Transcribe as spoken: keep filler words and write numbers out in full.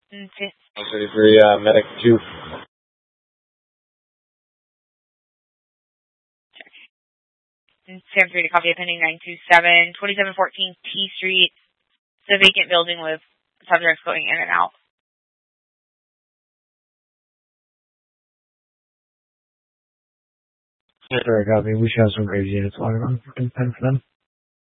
Okay. thirty-three, uh, medic two. San three to copy, pending nine two seven, twenty-seven fourteen T Street. It's a vacant building with subjects going in and out. Sorry, copy. We should have some crazy units walking around for them.